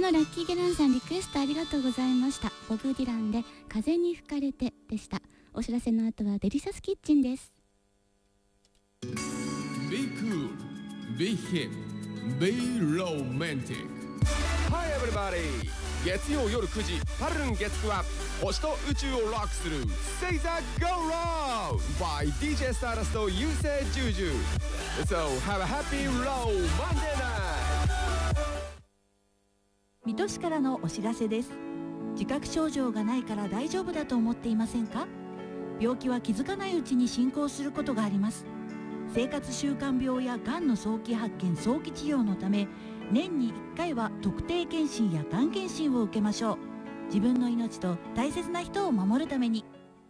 のラッキーゲランさん、リクエストありがとうございました。ボブ・ディランで風に吹かれてでした。お知らせの後はデリシャスキッチンです。 Be cool, be hip, be romantic. Hi everybody! 月曜夜9時パルルン月9は星と宇宙をロックする Say That Go Round by DJ Stardust と優勢ジュージュ。 So have a happy low Monday night。 水戸市からのお知らせです。自覚症状がないから大丈夫だと思っていませんか？病気は気づかないうちに進行することがあります。生活習慣病やがんの早期発見早期治療のため、年に1回は特定検診やがん検診を受けましょう。自分の命と大切な人を守るために。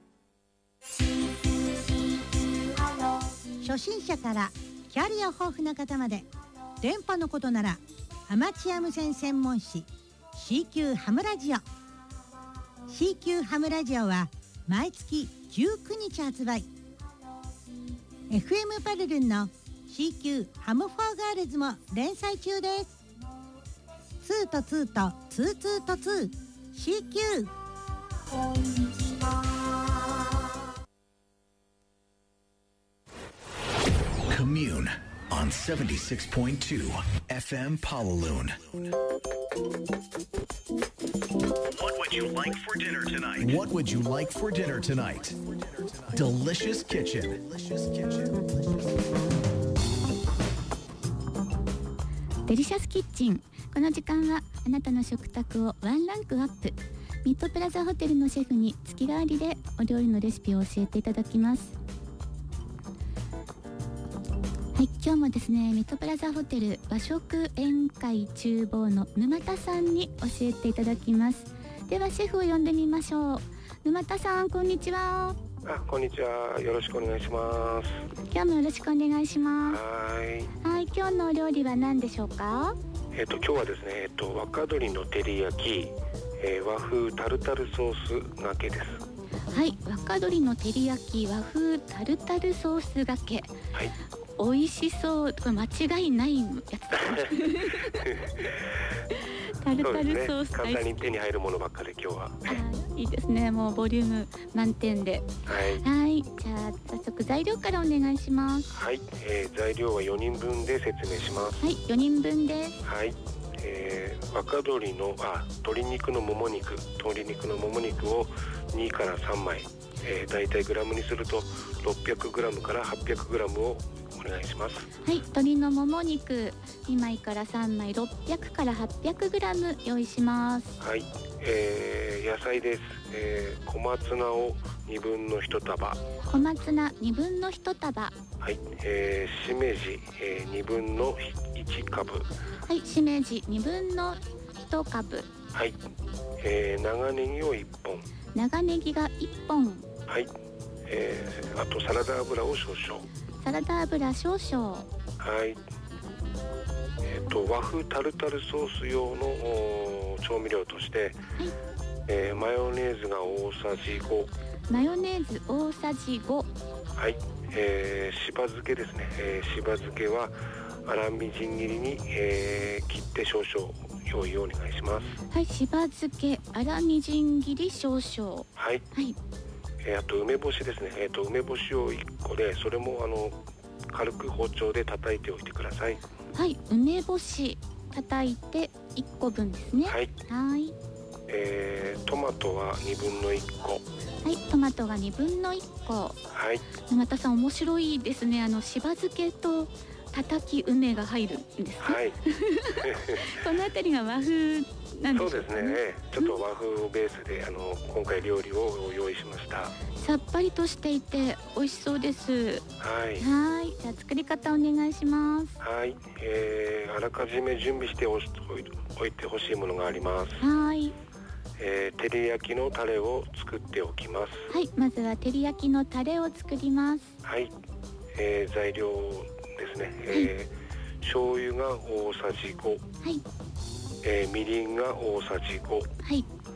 初心者からキャリア豊富な方まで、電波のことならアマチュア無線専門誌 CQ ハムラジオ。 CQ ハムラジオは毎月19日発売。 FM パルルンの CQ ハムフォーガールズも連載中です。2と2と22と2 CQ。 Commune on 76.2 FM Pawaloon. What would you like for dinner tonight? What would you like for dinner tonight? Delicious Kitchen. デリシャスキッチン。この時間はあなたの食卓をワンランクアップ。ミッドプラザホテルのシェフに月替わりでお料理のレシピを教えていただきます。はい、今日もですね、ミッドプラザホテル和食宴会厨房の沼田さんに教えていただきます。ではシェフを呼んでみましょう。沼田さん、こんにちは。 こんにちは。よろしくお願いします。 今日もよろしくお願いします。 はい、 今日のお料理は何でしょうか？ 今日はですね、若鶏の照り焼き、和風タルタルソースがけです。 はい、若鶏の照り焼き和風タルタルソースがけ。 はい。 美味しそう。これ間違いないやつだ。タルタルソース、 簡単に手に入るものばっかり今日は。 いいですね。もうボリューム満点で。はい。じゃあ早速材料からお願いします。 はい。材料は4人分で説明します。 はい、4人分です。 はい。若鶏の鶏肉のもも肉を2から3枚、だいたいグラムにすると600グラムから800グラムをお願いします。 はい、鶏のもも肉2枚から3枚600から800グラム用意します。 はい。野菜です。小松菜を2分の1束。 小松菜2分の1束。 はい。しめじ、2分の1株。 はい、しめじ2分の1株。 はい。長ネギを1本。 長ネギが1本。 はい。あとサラダ油を少々。 サラダ油少々。 はい。和風タルタルソース用の調味料として、はい、マヨネーズが大さじ5。 マヨネーズ大さじ5。 はい。しば漬けですね。しば漬けは粗みじん切りに、切って少々用意をお願いします。 はい、しば漬け粗みじん切り少々。 はい。 はい。 あと梅干しですね。梅干しを1個で、それも軽く包丁で叩いておいてください。 はい、梅干し叩いて1個分ですね。 はい。 はい。 トマトは2分の1個。 はい、トマトが2分の1個。 はい。 沼田さん面白いですね。しば漬けと叩き梅が入るんですね。 はい。 このあたりが和風なんでしょうかね。 そうですね。ちょっと和風ベースで今回料理を用意しました。 さっぱりとしていて美味しそうです。 はい。 はい。じゃあ作り方お願いします。 はい。あらかじめ準備しておいてほしいものがあります。 はい。 照り焼きのタレを作っておきます。 はい。まずは照り焼きのタレを作ります。 はい。材料ですね。醤油が大さじ5。 はい。 みりんが大さじ5。 はい。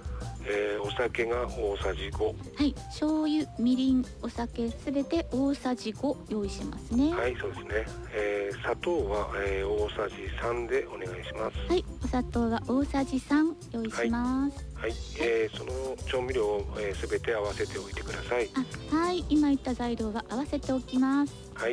お酒が大さじ5。 はい、醤油、みりん、お酒すべて大さじ5用意しますね。 はい、そうですね。砂糖は、大さじ3でお願いします。 はい、お砂糖は大さじ3用意します。 はい、その調味料をすべて合わせておいてください。 はい、今言った材料は合わせておきます。 はい、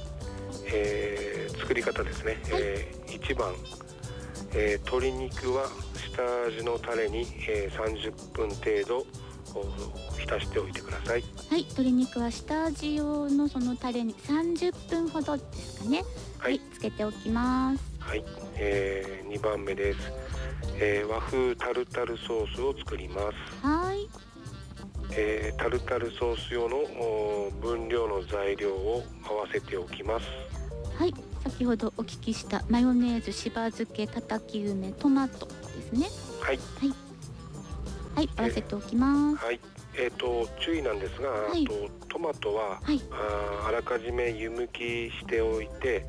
作り方ですね。1番、鶏肉は下味のタレに、30分程度浸しておいてください。 はい、鶏肉は下味用のそのタレに30分ほどですかね。はい、つけておきます。 はい、2番目です。和風タルタルソースを作ります。 はい。 タルタルソース用の分量の材料を合わせておきます。 はい、先ほどお聞きしたマヨネーズ、しば漬け、たたき梅、トマトですね。 はい。 はい。はい、合わせておきます。 はい。注意なんですが、トマトは、あらかじめ湯むきしておいて、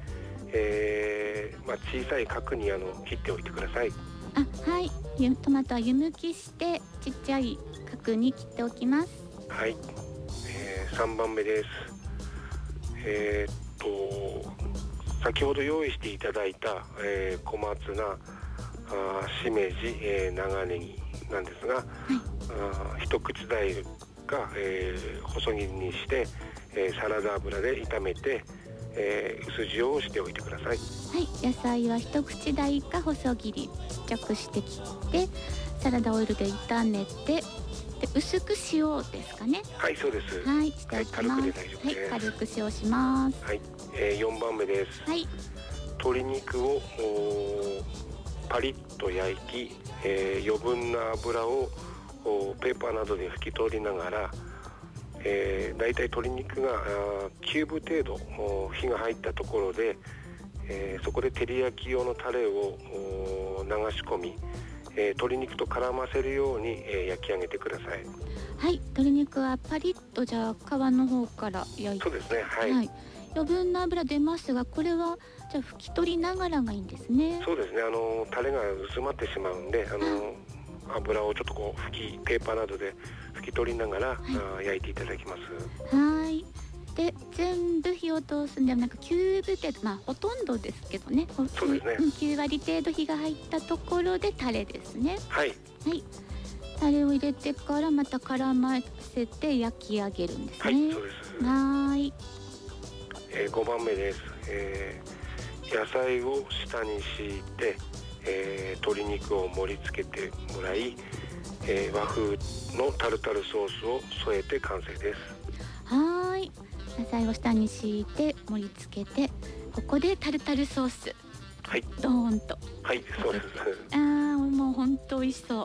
小さい角に切っておいてください。 はい。トマトは湯むきしてちっちゃい角に切っておきます。はい。 3番目です。先ほど用意していただいた、小松菜、しめじ、長ネギなんですが、一口大が、細切りにして、サラダ油で炒めて、薄塩をしておいてください。はい、 野菜は一口大か細切りちっちゃくして切ってサラダオイルで炒めて、で薄く塩ですかね。 はい、そうです。 はい、しておきます。 軽くで大丈夫です。 はい、軽く塩します。 はい、4番目です。はい、鶏肉をパリッと焼き、余分な油をペーパーなどで拭き取りながら、だいたい鶏肉が9分程度火が入ったところで、そこで照り焼き用のタレを流し込み、鶏肉と絡ませるように、焼き上げてください。 はい、鶏肉はパリッとじゃあ皮の方から焼いて。 そうですね。はい。 はい、余分な油出ますが、これはじゃあ拭き取りながらがいいんですね。 そうですね。タレが薄まってしまうんで、油をちょっとペーパーなどで拭き取りながら、焼いていただきます。 はい。で全部火を通すんではなく9分程度、ほとんどですけどね。 そうですね。 9割程度火が入ったところでタレですね。 はい。 はい。タレを入れてからまた絡ませて焼き上げるんですね。 はい、そうです。 はい。 5番目です。野菜を下に敷いて、鶏肉を盛り付けてもらい、和風のタルタルソースを添えて完成です。 はい。野菜を下に敷いて盛り付けて、ここでタルタルソース。 はい。 ドーンと。 はい、そうです。 もう本当美味しそう。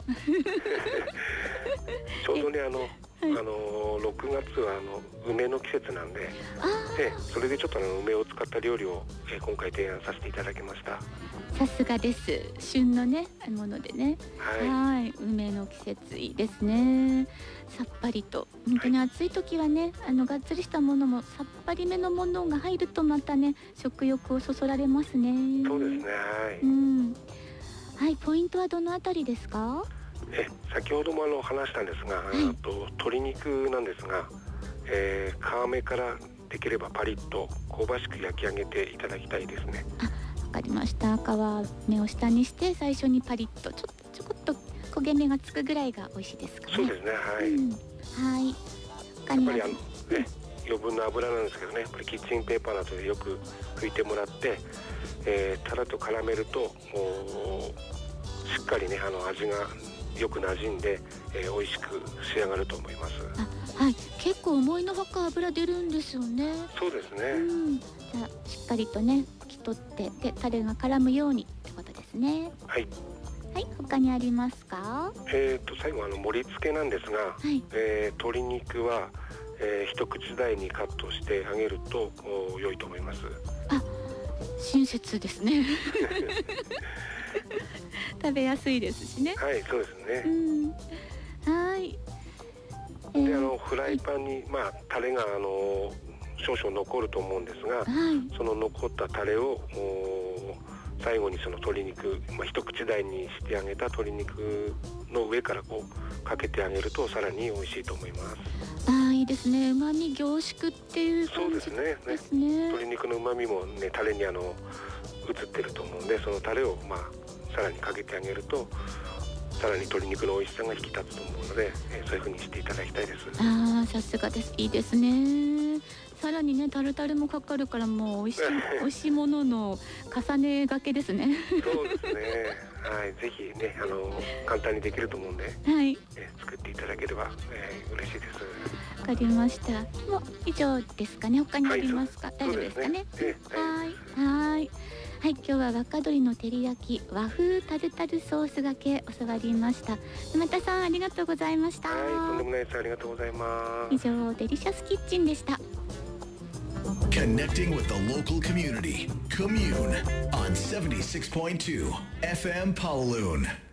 ちょうどね6月は梅の季節なんで、それでちょっと梅を使った料理を、今回提案させていただきました。 さすがです。旬のねものでね。 はい。 梅の季節いいですね。さっぱりと本当に暑い時はね、がっつりしたものもさっぱりめのものが入るとまたね食欲をそそられますね。 そうですね。はい。 はい、ポイントはどのあたりですか？ 先ほども話したんですが、鶏肉なんですが、皮目からできればパリッと香ばしく焼き上げていただきたいですね。 わかりました。皮目を下にして最初にパリッとちょこっと焦げ目がつくぐらいが美味しいですかね。 そうですね。はい。 はい。 やっぱり余分な油なんですけどね、やっぱりキッチンペーパーなどでよく拭いてもらって、タレと絡めるとしっかりね味がよく馴染んで、美味しく仕上がると思います。 はい、結構思いのほか油出るんですよね。 そうですね。 じゃあしっかりとね拭き取ってでタレが絡むようにってことですね。 はい。 はい、他にありますか？ 最後盛り付けなんですが、鶏肉は、一口大にカットしてあげると良いと思います。 親切ですね。食べやすいですしね。 はい、そうですね。 はい。 でフライパンにタレが少々残ると思うんですが、その残ったタレを最後にその鶏肉、一口大にしてあげた鶏肉の上からこうかけてあげるとさらに美味しいと思います。 いいですね。旨味凝縮っていう感じですね。 そうですね。鶏肉の旨味もねタレに映ってると思うんで、そのタレをさらにかけてあげるとさらに鶏肉の美味しさが引き立つと思うので、そういう風にしていただきたいです。 さすがです。いいですね。さらにねタルタルもかかるからもう美味しいものの重ねがけですね。 そうですね。はい、ぜひね簡単にできると思うんで、 はい、 作っていただければ、嬉しいです。 わかりました。もう以上ですかね。他にありますか？大丈夫ですかね。はい。はい、今日は若鶏の照り焼き和風タルタルソースがけ教わりました。沼田さんありがとうございました。 はい、とんでもないです。ありがとうございます。 以上デリシャスキッチンでした。 Connecting with the local community. Commune on 76.2 FM Pawaloon.